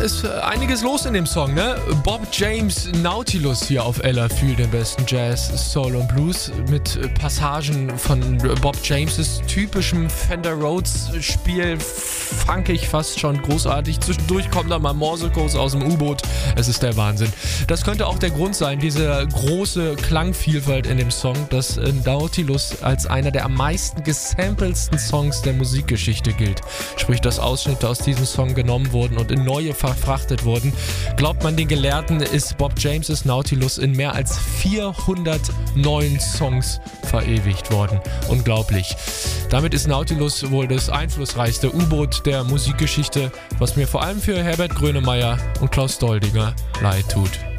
ist einiges los in dem Song, ne? Bob James Nautilus hier auf Ella für den besten Jazz, Soul und Blues mit Passagen von Bob James' typischem Fender Rhodes Spiel, funkig fast schon großartig. Zwischendurch kommt da mal Morsecode aus dem U-Boot. Es ist der Wahnsinn. Das könnte auch der Grund sein, diese große Klangvielfalt in dem Song, dass Nautilus als einer der am meisten gesampelsten Songs der Musikgeschichte gilt. Sprich, dass Ausschnitte aus diesem Song genommen wurden und in neue verfrachtet wurden. Glaubt man den Gelehrten, ist Bob James' Nautilus in mehr als 409 Songs verewigt worden. Unglaublich. Damit ist Nautilus wohl das einflussreichste U-Boot der Musikgeschichte, was mir vor allem für Herbert Grönemeyer und Klaus Doldinger leid tut.